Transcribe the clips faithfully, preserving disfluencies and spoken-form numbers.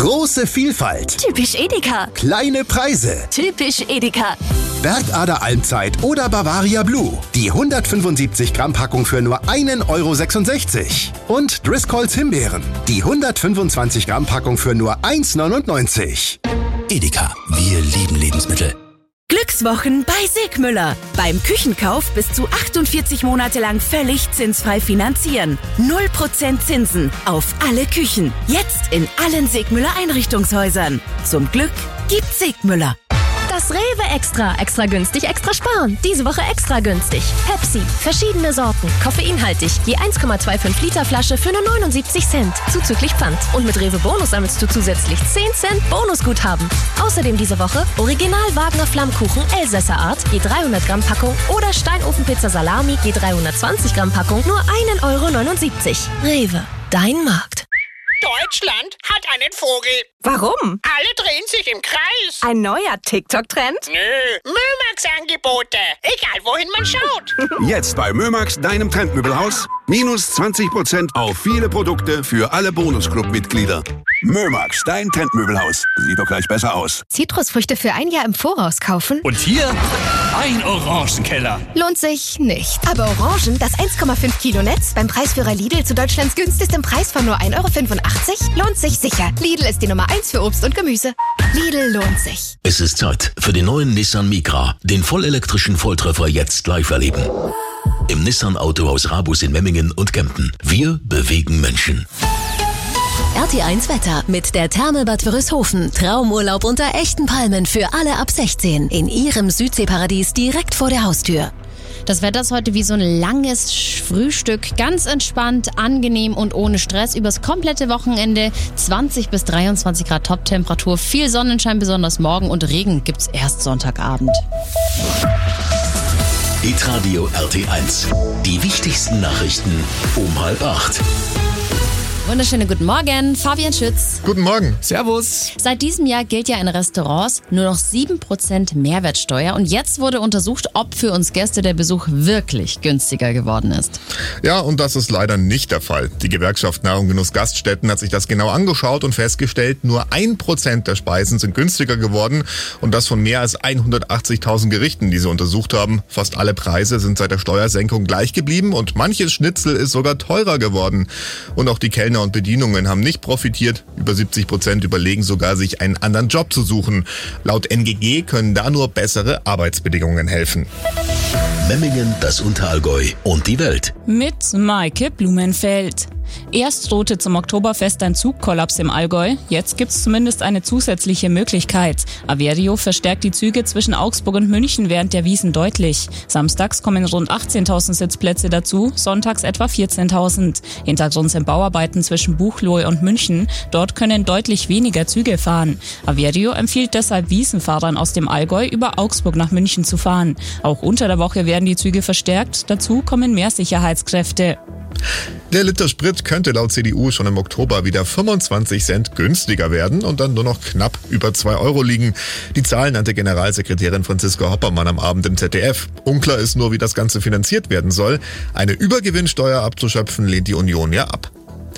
Große Vielfalt. Typisch Edeka. Kleine Preise. Typisch Edeka. Bergader Almzeit oder Bavaria Blue. Die hundertfünfundsiebzig Gramm Packung für nur einen Euro sechsundsechzig. Und Driscolls Himbeeren. Die hundertfünfundzwanzig Gramm Packung für nur eins neunundneunzig. Edeka, wir lieben Lebensmittel. Glückswochen bei Sigmüller. Beim Küchenkauf bis zu achtundvierzig Monate lang völlig zinsfrei finanzieren. null Prozent Zinsen auf alle Küchen. Jetzt in allen Sigmüller Einrichtungshäusern. Zum Glück gibt's Sigmüller. Das Rewe Extra. Extra günstig, extra sparen. Diese Woche extra günstig. Pepsi. Verschiedene Sorten. Koffeinhaltig. Je eins Komma fünfundzwanzig Liter Flasche für nur neunundsiebzig Cent. Zuzüglich Pfand. Und mit Rewe Bonus sammelst du zusätzlich zehn Cent Bonusguthaben. Außerdem diese Woche Original Wagner Flammkuchen Elsässer Art. Je dreihundert Gramm Packung. Oder Steinofenpizza Salami. Je dreihundertzwanzig Gramm Packung. Nur ein Euro neunundsiebzig. Rewe. Dein Markt. Deutschland hat einen Vogel. Warum? Alle drehen sich im Kreis. Ein neuer TikTok-Trend? Nö, Mömax-Angebote. Egal, wohin man schaut. Jetzt bei Mömax, deinem Trendmöbelhaus. Minus zwanzig Prozent auf viele Produkte für alle Bonusclub-Mitglieder. Mömax, dein Trendmöbelhaus. Sieht doch gleich besser aus. Zitrusfrüchte für ein Jahr im Voraus kaufen? Und hier ein Orangenkeller. Lohnt sich nicht. Aber Orangen, das eins Komma fünf Kilo Netz, beim Preisführer Lidl zu Deutschlands günstigstem Preis von nur ein Euro fünfundachtzig, lohnt sich sicher. Lidl ist die Nummer eins für Obst und Gemüse. Lidl lohnt sich. Es ist Zeit für den neuen Nissan Micra. Den vollelektrischen Volltreffer jetzt live erleben. Im Nissan Autohaus Rabus in Memmingen und Kempten. Wir bewegen Menschen. R T eins Wetter mit der Therme Bad Wörishofen. Traumurlaub unter echten Palmen für alle ab sechzehn. In ihrem Südseeparadies direkt vor der Haustür. Das Wetter ist heute wie so ein langes Frühstück. Ganz entspannt, angenehm und ohne Stress. Übers komplette Wochenende zwanzig bis dreiundzwanzig Grad Toptemperatur. Viel Sonnenschein, besonders morgen. Und Regen gibt's erst Sonntagabend. Hitradio R T eins. Die wichtigsten Nachrichten um halb acht. Wunderschönen guten Morgen, Fabian Schütz. Guten Morgen. Servus. Seit diesem Jahr gilt ja in Restaurants nur noch sieben Prozent Mehrwertsteuer. Und jetzt wurde untersucht, ob für uns Gäste der Besuch wirklich günstiger geworden ist. Ja, und das ist leider nicht der Fall. Die Gewerkschaft Nahrung Genuss Gaststätten hat sich das genau angeschaut und festgestellt, nur ein Prozent der Speisen sind günstiger geworden. Und das von mehr als hundertachtzigtausend Gerichten, die sie untersucht haben. Fast alle Preise sind seit der Steuersenkung gleich geblieben und manches Schnitzel ist sogar teurer geworden. Und auch die Kellner und Bedienungen haben nicht profitiert. Über siebzig Prozent überlegen sogar, sich einen anderen Job zu suchen. Laut N G G können da nur bessere Arbeitsbedingungen helfen. Memmingen, das Unterallgäu und die Welt. Mit Maike Blumenfeld. Erst drohte zum Oktoberfest ein Zugkollaps im Allgäu. Jetzt gibt's zumindest eine zusätzliche Möglichkeit. Averio verstärkt die Züge zwischen Augsburg und München während der Wiesn deutlich. Samstags kommen rund achtzehntausend Sitzplätze dazu, sonntags etwa vierzehntausend. Hintergrund sind Bauarbeiten zwischen Buchloe und München. Dort können deutlich weniger Züge fahren. Averio empfiehlt deshalb Wiesnfahrern aus dem Allgäu über Augsburg nach München zu fahren. Auch unter der Woche werden die Züge verstärkt. Dazu kommen mehr Sicherheitskräfte. Der Liter Sprit könnte laut C D U schon im Oktober wieder fünfundzwanzig Cent günstiger werden und dann nur noch knapp über zwei Euro liegen. Die Zahlen nannte Generalsekretärin Franziska Hoppermann am Abend im Z D F. Unklar ist nur, wie das Ganze finanziert werden soll. Eine Übergewinnsteuer abzuschöpfen lehnt die Union ja ab.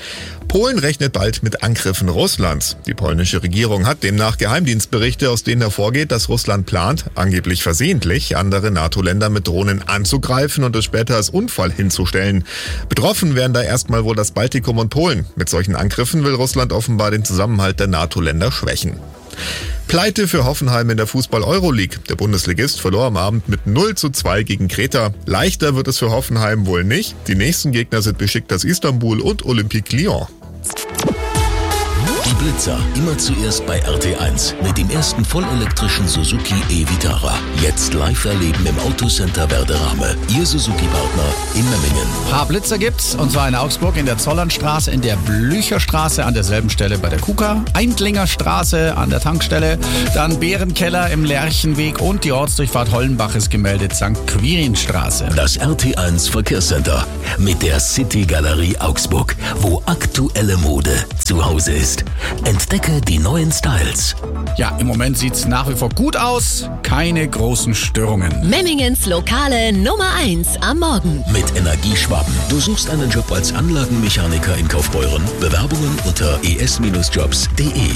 Polen rechnet bald mit Angriffen Russlands. Die polnische Regierung hat demnach Geheimdienstberichte, aus denen hervorgeht, dass Russland plant, angeblich versehentlich, andere NATO-Länder mit Drohnen anzugreifen und es später als Unfall hinzustellen. Betroffen wären da erstmal wohl das Baltikum und Polen. Mit solchen Angriffen will Russland offenbar den Zusammenhalt der NATO-Länder schwächen. Pleite für Hoffenheim in der Fußball-Euroleague. Der Bundesligist verlor am Abend mit null zu zwei gegen Kreta. Leichter wird es für Hoffenheim wohl nicht. Die nächsten Gegner sind Besiktas Istanbul und Olympique Lyon. Die Blitzer, immer zuerst bei R T eins mit dem ersten vollelektrischen Suzuki e-Vitara. Jetzt live erleben im Autocenter Werderame. Ihr Suzuki-Partner in Memmingen. Ein paar Blitzer gibt's, und zwar in Augsburg in der Zollernstraße, in der Blücherstraße an derselben Stelle bei der KUKA, Eindlinger Straße an der Tankstelle, dann Bärenkeller im Lerchenweg und die Ortsdurchfahrt Hollenbach ist gemeldet, Sankt Quirinstraße. Das R T eins Verkehrscenter mit der City Galerie Augsburg, wo aktuelle Mode zu Hause ist. Entdecke die neuen Styles. Ja, im Moment sieht's nach wie vor gut aus. Keine großen Störungen. Memmingens lokale Nummer eins am Morgen. Mit Energieschwaben. Du suchst einen Job als Anlagenmechaniker in Kaufbeuren? Bewerbungen unter e s Bindestrich jobs punkt de.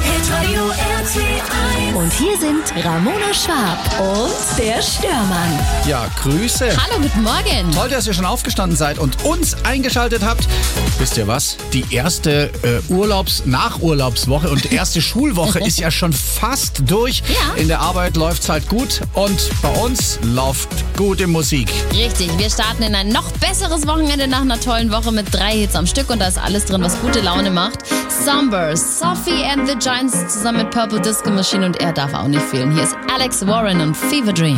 Und hier sind Ramona Schwab und der Störmann. Ja, Grüße. Hallo, guten Morgen. Toll, dass ihr schon aufgestanden seid und uns eingeschaltet habt. Wisst ihr was? Die erste äh, Urlaubs-, Nachurlaubswoche und erste Schulwoche ist ja schon fast durch. Ja. In der Arbeit läuft's halt gut und bei uns läuft gute Musik. Richtig, wir starten in ein noch besseres Wochenende nach einer tollen Woche mit drei Hits am Stück und da ist alles drin, was gute Laune macht. Somber, Sophie and the Giants zusammen mit Purple Disco Machine und er darf auch nicht fehlen. Hier ist Alex Warren und Fever Dream.